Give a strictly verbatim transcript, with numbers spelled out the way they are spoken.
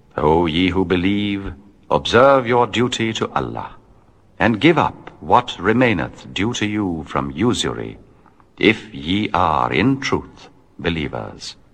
O ye who believe, observe your duty to Allah, and give up what remaineth due to you from usury, if ye are in truth believers.